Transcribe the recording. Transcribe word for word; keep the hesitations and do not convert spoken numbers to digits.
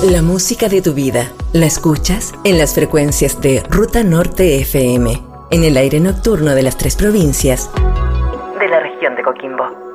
La música de tu vida la escuchas en las frecuencias de Ruta Norte F M, en el aire nocturno de las tres provincias de la región de Coquimbo.